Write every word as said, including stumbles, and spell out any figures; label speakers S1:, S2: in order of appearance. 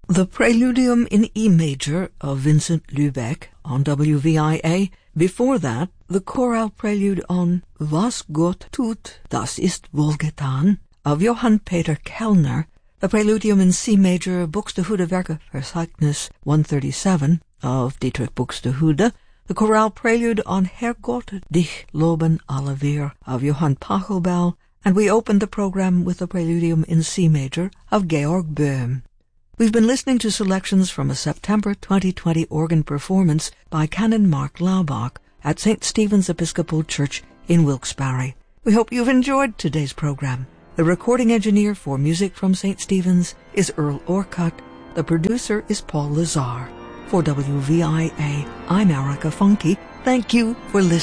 S1: The Preludium in E major of Vincent Lübeck on W V I A. Before that, the choral prelude on Was Gott tut, das ist wohlgetan of Johann Peter Kellner, the Preludium in C major, Buxtehude Werkeverzeichnis one thirty-seven of Dietrich Buxtehude, the chorale prelude on Herrgott, dich loben alle wir of Johann Pachelbel, and we opened the program with the Preludium in C major of Georg Böhm. We've been listening to selections from a September twenty twenty organ performance by Canon Mark Laubach at Saint Stephen's Episcopal Church in Wilkes-Barre. We hope you've enjoyed today's program. The recording engineer for Music from Saint Stephen's is Earl Orcutt. The producer is Paul Lazar. For W V I A, I'm Erica Funke. Thank you for listening.